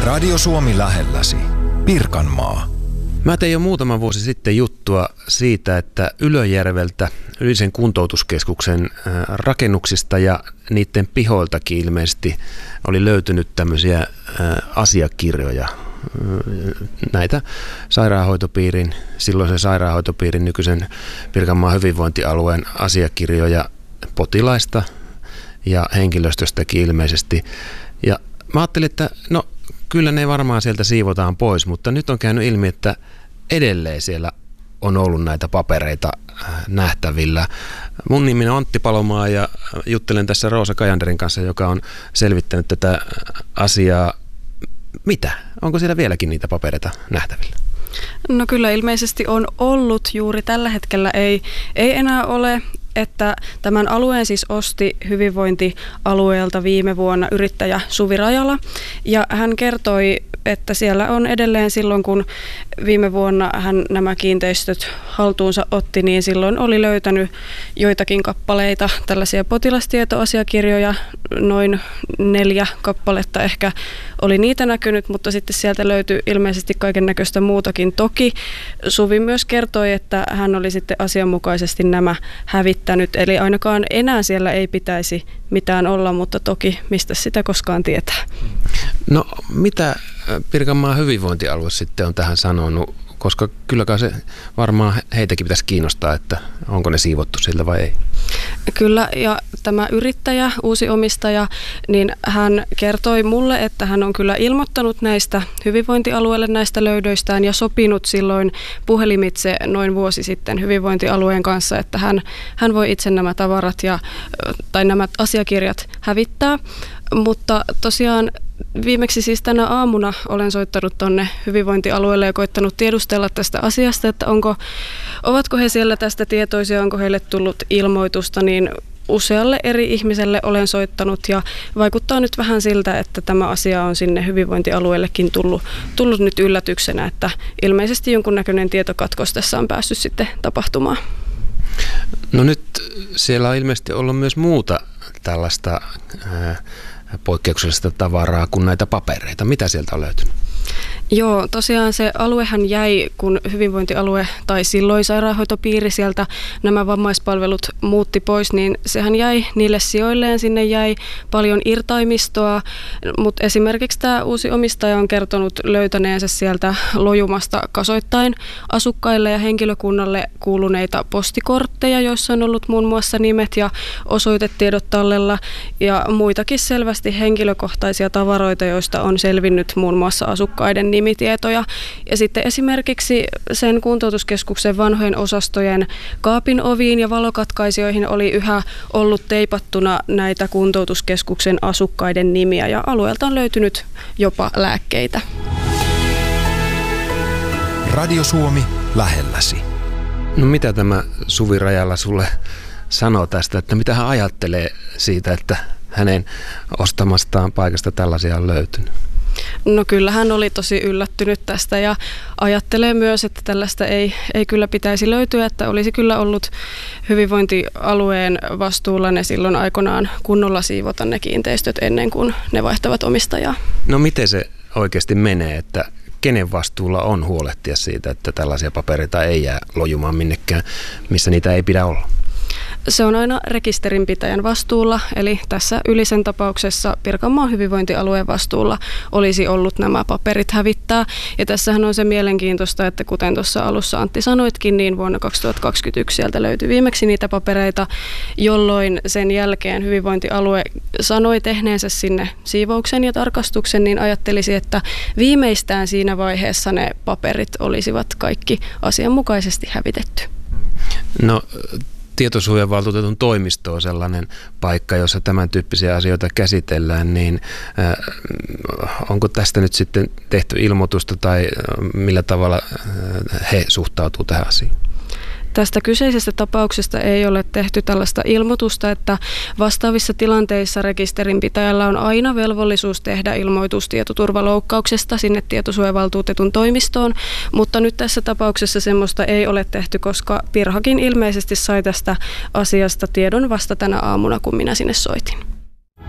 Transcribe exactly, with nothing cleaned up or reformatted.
Radio Suomi lähelläsi. Pirkanmaa. Mä tein jo muutama vuosi sitten juttua siitä, että Ylöjärveltä, Ylisen kuntoutuskeskuksen rakennuksista ja niiden pihoiltakin ilmeisesti oli löytynyt tämmöisiä asiakirjoja. Näitä sairaanhoitopiirin, silloisen sairaanhoitopiirin nykyisen Pirkanmaan hyvinvointialueen asiakirjoja potilaista ja henkilöstöstäkin ilmeisesti. Ja mä ajattelin, että no kyllä ne varmaan sieltä siivotaan pois, mutta nyt on käynyt ilmi, että edelleen siellä on ollut näitä papereita nähtävillä. Mun nimi on Antti Palomaa ja juttelen tässä Roosa Kajanderin kanssa, joka on selvittänyt tätä asiaa. Mitä? Onko siellä vieläkin niitä papereita nähtävillä? No kyllä ilmeisesti on ollut. Juuri tällä hetkellä ei, ei enää ole. Että tämän alueen siis osti hyvinvointialueelta viime vuonna yrittäjä Suvi Rajala, ja hän kertoi, että siellä on edelleen silloin, kun viime vuonna hän nämä kiinteistöt haltuunsa otti, niin silloin oli löytänyt joitakin kappaleita, tällaisia potilastietoasiakirjoja, noin neljä kappaletta ehkä oli niitä näkynyt, mutta sitten sieltä löytyi ilmeisesti kaiken näköistä muutakin. Toki Suvi myös kertoi, että hän oli sitten asianmukaisesti nämä hävittänyt, eli ainakaan enää siellä ei pitäisi mitään olla, mutta toki mistä sitä koskaan tietää. No mitä Pirkanmaan hyvinvointialue sitten on tähän sanonut, koska kylläkään se varmaan heitäkin pitäisi kiinnostaa, että onko ne siivottu siltä vai ei? Kyllä, ja tämä yrittäjä, uusi omistaja, niin hän kertoi mulle, että hän on kyllä ilmoittanut näistä hyvinvointialueelle näistä löydöistään ja sopinut silloin puhelimitse noin vuosi sitten hyvinvointialueen kanssa, että hän, hän voi itse nämä tavarat ja, tai nämä asiakirjat hävittää, mutta tosiaan viimeksi siis tänä aamuna olen soittanut tuonne hyvinvointialueelle ja koittanut tiedustella tästä asiasta, että onko, ovatko he siellä tästä tietoisia, onko heille tullut ilmoitusta, niin usealle eri ihmiselle olen soittanut ja vaikuttaa nyt vähän siltä, että tämä asia on sinne hyvinvointialueellekin tullut, tullut nyt yllätyksenä, että ilmeisesti jonkunnäköinen tietokatkos tässä on päässyt sitten tapahtumaan. No nyt siellä on ilmeisesti ollut myös muuta tällaista ää, poikkeuksellista tavaraa kuin näitä papereita. Mitä sieltä on löytynyt? Joo, tosiaan se aluehan jäi, kun hyvinvointialue tai silloin sairaanhoitopiiri sieltä nämä vammaispalvelut muutti pois, niin sehän jäi niille sijoilleen, sinne jäi paljon irtaimistoa, mutta esimerkiksi tämä uusi omistaja on kertonut löytäneensä sieltä lojumasta kasoittain asukkaille ja henkilökunnalle kuuluneita postikortteja, joissa on ollut muun muassa nimet ja osoitetiedot tallella ja muitakin selvästi henkilökohtaisia tavaroita, joista on selvinnyt muun muassa asukkaiden nimitietoja. Ja sitten esimerkiksi sen kuntoutuskeskuksen vanhojen osastojen kaapin oviin ja valokatkaisijoihin oli yhä ollut teipattuna näitä kuntoutuskeskuksen asukkaiden nimiä ja alueelta on löytynyt jopa lääkkeitä. Radio Suomi lähelläsi. No mitä tämä Suvi Rajala sulle sanoo tästä, että mitä hän ajattelee siitä, että hänen ostamastaan paikasta tällaisia on löytynyt? No kyllä hän oli tosi yllättynyt tästä ja ajattelee myös, että tällaista ei, ei kyllä pitäisi löytyä, että olisi kyllä ollut hyvinvointialueen vastuulla ne silloin aikoinaan kunnolla siivota ne kiinteistöt ennen kuin ne vaihtavat omistajaa. No miten se oikeasti menee, että kenen vastuulla on huolehtia siitä, että tällaisia papereita ei jää lojumaan minnekään, missä niitä ei pidä olla? Se on aina rekisterinpitäjän vastuulla, eli tässä Ylisen tapauksessa Pirkanmaan hyvinvointialueen vastuulla olisi ollut nämä paperit hävittää. Ja tässähän on se mielenkiintoista, että kuten tuossa alussa Antti sanoitkin, niin vuonna kaksituhattakaksikymmentäyksi sieltä löytyi viimeksi niitä papereita, jolloin sen jälkeen hyvinvointialue sanoi tehneensä sinne siivouksen ja tarkastuksen, niin ajattelisi, että viimeistään siinä vaiheessa ne paperit olisivat kaikki asianmukaisesti hävitetty. No tietosuojavaltuutetun toimisto on sellainen paikka, jossa tämän tyyppisiä asioita käsitellään, niin äh, onko tästä nyt sitten tehty ilmoitusta tai millä tavalla he suhtautuu tähän asiaan? Tästä kyseisestä tapauksesta ei ole tehty tällaista ilmoitusta, että vastaavissa tilanteissa rekisterinpitäjällä on aina velvollisuus tehdä ilmoitus tietoturvaloukkauksesta sinne tietosuojavaltuutetun toimistoon, mutta nyt tässä tapauksessa semmoista ei ole tehty, koska Pirhakin ilmeisesti sai tästä asiasta tiedon vasta tänä aamuna, kun minä sinne soitin.